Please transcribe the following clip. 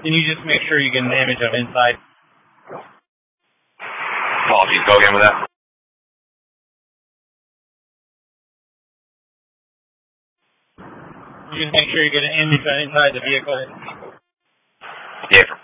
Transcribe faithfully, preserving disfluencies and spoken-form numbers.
Can you just make sure you get an image of inside? Apologies, go again with that. You just make sure you get an image of inside the vehicle. Yeah.